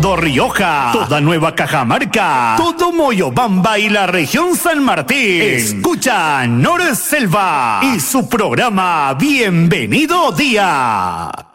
todo Rioja, toda Nueva Cajamarca, todo Moyobamba y la región San Martín. Escucha Norselva y su programa Bienvenido Día.